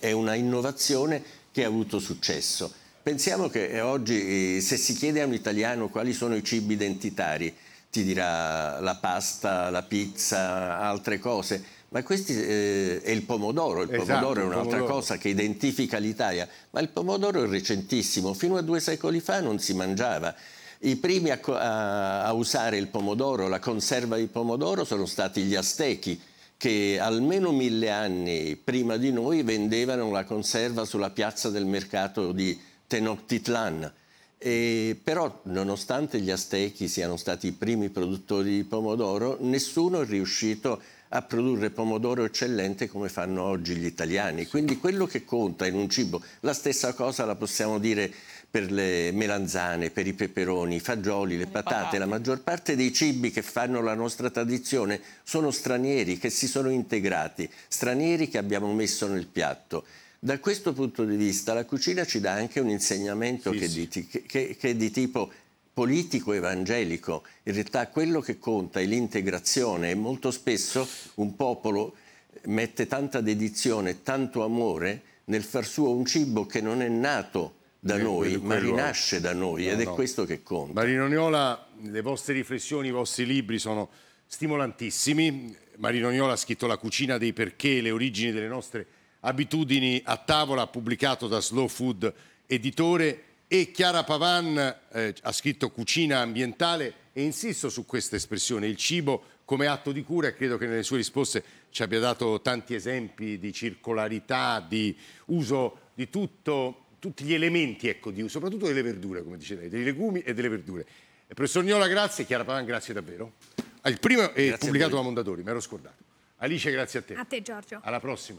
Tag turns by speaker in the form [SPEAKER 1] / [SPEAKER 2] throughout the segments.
[SPEAKER 1] è una innovazione che ha avuto successo. Pensiamo che oggi, se si chiede a un italiano quali sono i cibi identitari, ti dirà la pasta, la pizza, altre cose, ma questi è il pomodoro. Il pomodoro è un'altra cosa che identifica l'Italia, ma il pomodoro è recentissimo, fino a 2 secoli fa non si mangiava. I primi a usare il pomodoro, la conserva di pomodoro, sono stati gli Aztechi, che almeno 1000 anni prima di noi vendevano la conserva sulla piazza del mercato di Tenochtitlan. Però, nonostante gli Aztechi siano stati i primi produttori di pomodoro, nessuno è riuscito a produrre pomodoro eccellente come fanno oggi gli italiani. Quindi quello che conta in un cibo, la stessa cosa la possiamo dire per le melanzane, per i peperoni, i fagioli, le patate. La maggior parte dei cibi che fanno la nostra tradizione sono stranieri, che si sono integrati, stranieri che abbiamo messo nel piatto. Da questo punto di vista la cucina ci dà anche un insegnamento che è di tipo politico evangelico. In realtà quello che conta è l'integrazione e molto spesso un popolo mette tanta dedizione, tanto amore nel far suo un cibo che non è nato da noi, ma rinasce da noi, ed è questo che conta.
[SPEAKER 2] Marino Niola, le vostre riflessioni, i vostri libri sono stimolantissimi. Marino Niola ha scritto La cucina dei perché, le origini delle nostre abitudini a tavola, pubblicato da Slow Food Editore, e Chiara Pavan ha scritto Cucina ambientale, e insisto su questa espressione, il cibo come atto di cura, e credo che nelle sue risposte ci abbia dato tanti esempi di circolarità, di uso di tutti gli elementi, ecco, di uso, soprattutto delle verdure, come dice lei, dei legumi e delle verdure. Professor Niola, grazie. Chiara Pavan, grazie davvero. Il primo è pubblicato da Mondadori, mi ero scordato. Alice, grazie a te.
[SPEAKER 3] A te, Giorgio.
[SPEAKER 2] Alla prossima.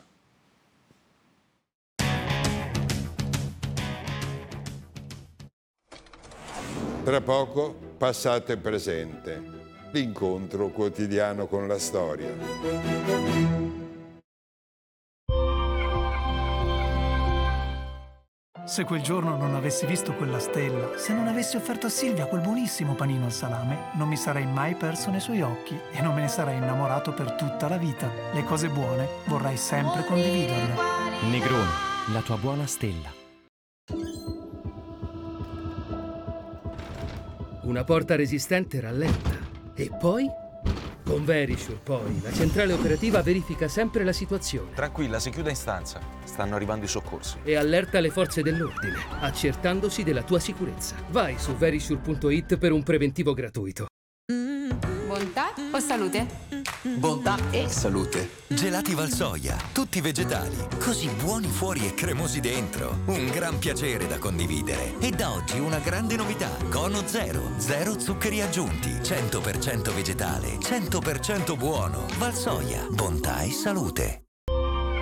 [SPEAKER 4] Tra poco, passato e presente, l'incontro quotidiano con la storia.
[SPEAKER 5] Se quel giorno non avessi visto quella stella, se non avessi offerto a Silvia quel buonissimo panino al salame, non mi sarei mai perso nei suoi occhi e non me ne sarei innamorato per tutta la vita. Le cose buone vorrai sempre condividerle.
[SPEAKER 6] Negroni, la tua buona stella.
[SPEAKER 7] Una porta resistente rallenta. E poi? Con Verisure, poi, la centrale operativa verifica sempre la situazione.
[SPEAKER 8] Tranquilla, si chiude in stanza. Stanno arrivando i soccorsi.
[SPEAKER 7] E allerta le forze dell'ordine, accertandosi della tua sicurezza. Vai su verisure.it per un preventivo gratuito.
[SPEAKER 9] Bontà o salute?
[SPEAKER 10] Bontà e salute. Gelati Valsoia, tutti vegetali, così buoni fuori e cremosi dentro. Un gran piacere da condividere. E da oggi una grande novità: Cono Zero, zero zuccheri aggiunti, 100% vegetale, 100% buono. Valsoia, bontà e salute.